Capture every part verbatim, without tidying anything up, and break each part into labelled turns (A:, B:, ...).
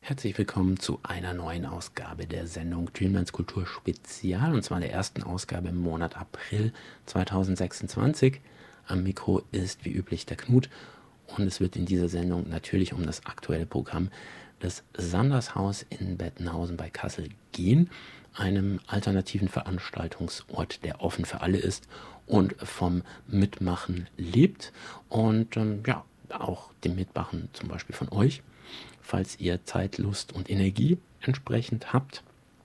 A: Herzlich willkommen zu einer neuen Ausgabe der Sendung Tülmans Kultur Spezial, und zwar der ersten Ausgabe im Monat April zweitausendsechsundzwanzig. Am Mikro ist wie üblich der Knut, und es wird in dieser Sendung natürlich um das aktuelle Programm des Sandershaus in Bettenhausen bei Kassel gehen, einem alternativen Veranstaltungsort, der offen für alle ist und vom Mitmachen lebt und ähm, ja, auch dem Mitmachen zum Beispiel von euch, falls ihr Zeit, Lust und Energie entsprechend habt.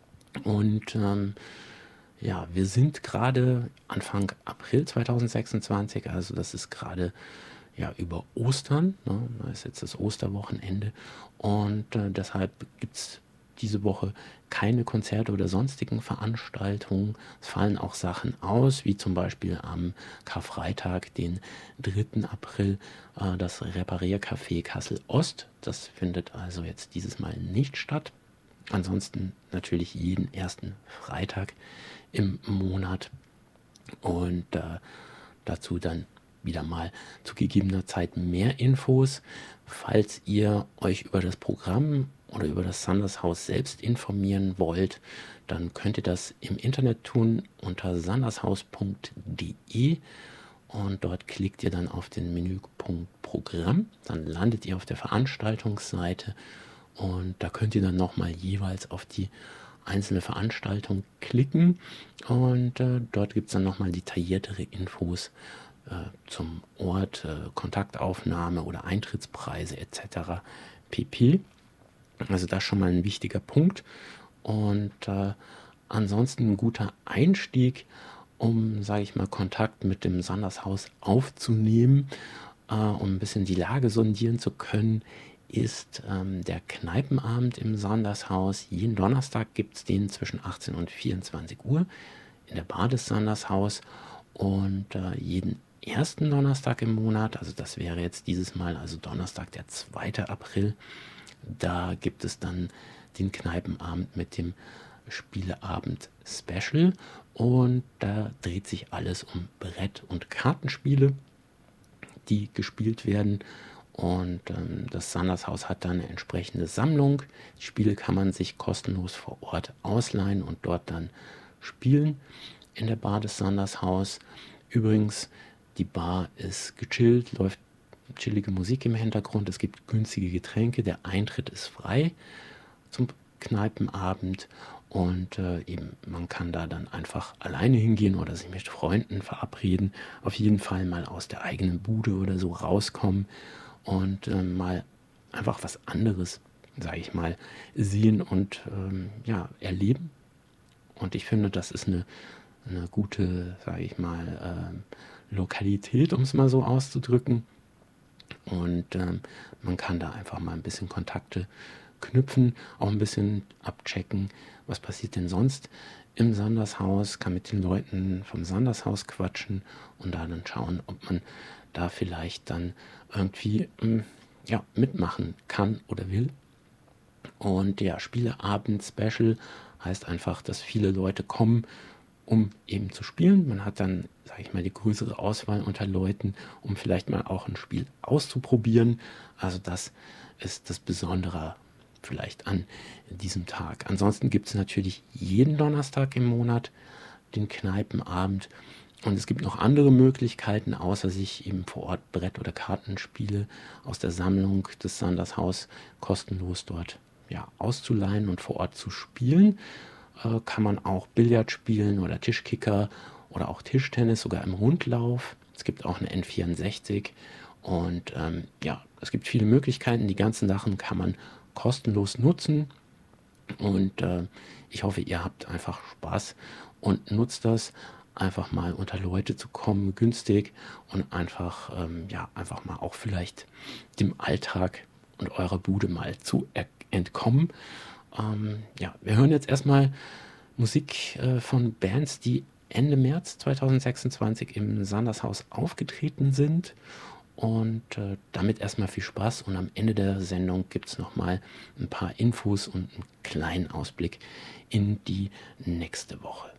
A: Und ähm, ja, wir sind gerade Anfang April zweitausendsechsundzwanzig, also das ist gerade ja über Ostern, ne? Da ist jetzt das Osterwochenende, und äh, deshalb gibt es diese Woche keine Konzerte oder sonstigen Veranstaltungen. Es fallen auch Sachen aus, wie zum Beispiel am Karfreitag, den dritten April, äh, das Repariercafé Kassel Ost. Das findet also jetzt dieses Mal nicht statt. Ansonsten natürlich jeden ersten Freitag im Monat, und äh, dazu dann wieder mal zu gegebener Zeit mehr Infos. Falls ihr euch über das Programm oder über das Sandershaus selbst informieren wollt, dann könnt ihr das im Internet tun unter sandershaus punkt de, und dort klickt ihr dann auf den Menüpunkt Programm. Dann landet ihr auf der Veranstaltungsseite, und da könnt ihr dann nochmal jeweils auf die einzelne Veranstaltung klicken, und äh, dort gibt es dann nochmal detailliertere Infos äh, zum Ort, äh, Kontaktaufnahme oder Eintrittspreise et cetera pp. Also das ist schon mal ein wichtiger Punkt, und äh, ansonsten ein guter Einstieg, um, sage ich mal, Kontakt mit dem Sandershaus aufzunehmen, äh, um ein bisschen die Lage sondieren zu können, ist ähm, der Kneipenabend im Sandershaus. Jeden Donnerstag gibt es den zwischen achtzehn und vierundzwanzig Uhr in der Bar des Sandershaus, und äh, jeden ersten Donnerstag im Monat, also das wäre jetzt dieses Mal, also Donnerstag, der zweite April, da gibt es dann den Kneipenabend mit dem Spieleabend Special, und da dreht sich alles um Brett- und Kartenspiele, die gespielt werden. Und ähm, das Sandershaus hat dann eine entsprechende Sammlung. Die Spiele kann man sich kostenlos vor Ort ausleihen und dort dann spielen in der Bar des Sandershaus. Übrigens, die Bar ist gechillt, läuft chillige Musik im Hintergrund, es gibt günstige Getränke, der Eintritt ist frei zum Kneipenabend, und äh, eben man kann da dann einfach alleine hingehen oder sich mit Freunden verabreden, auf jeden Fall mal aus der eigenen Bude oder so rauskommen und äh, mal einfach was anderes, sage ich mal, sehen und ähm, ja, erleben. Und ich finde, das ist eine, eine gute, sage ich mal, ähm, Lokalität, um es mal so auszudrücken. Und ähm, man kann da einfach mal ein bisschen Kontakte knüpfen, auch ein bisschen abchecken, was passiert denn sonst im Sandershaus, kann mit den Leuten vom Sandershaus quatschen und da dann schauen, ob man da vielleicht dann irgendwie ähm, ja, mitmachen kann oder will. Und ja, Spieleabend-Special heißt einfach, dass viele Leute kommen, um eben zu spielen. Man hat dann, sage ich mal, die größere Auswahl unter Leuten, um vielleicht mal auch ein Spiel auszuprobieren. Also das ist das Besondere vielleicht an diesem Tag. Ansonsten gibt es natürlich jeden Donnerstag im Monat den Kneipenabend. Und es gibt noch andere Möglichkeiten, außer sich eben vor Ort Brett- oder Kartenspiele aus der Sammlung des Sandershaus kostenlos dort ja, auszuleihen und vor Ort zu spielen. Äh, kann man auch Billard spielen oder Tischkicker oder auch Tischtennis, sogar im Rundlauf. Es gibt auch eine N vierundsechzig, und ähm, ja, es gibt viele Möglichkeiten. Die ganzen Sachen kann man kostenlos nutzen, und äh, ich hoffe, ihr habt einfach Spaß und nutzt das, einfach mal unter Leute zu kommen, günstig, und einfach, ähm, ja, einfach mal auch vielleicht dem Alltag und eurer Bude mal zu er- entkommen. Ähm, ja, wir hören jetzt erstmal Musik äh, von Bands, die Ende März zweitausendsechsundzwanzig im Sandershaus aufgetreten sind. Und äh, damit erstmal viel Spaß, und am Ende der Sendung gibt es nochmal ein paar Infos und einen kleinen Ausblick in die nächste Woche.